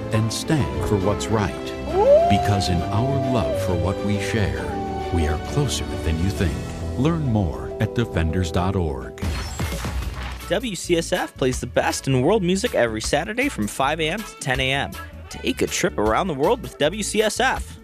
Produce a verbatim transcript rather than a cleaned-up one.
and stand for what's right. Because in our love for what we share, we are closer than you think. Learn more at defenders dot org. W C S F plays the best in world music every Saturday from five a.m. to ten a.m. Take a trip around the world with W C S F.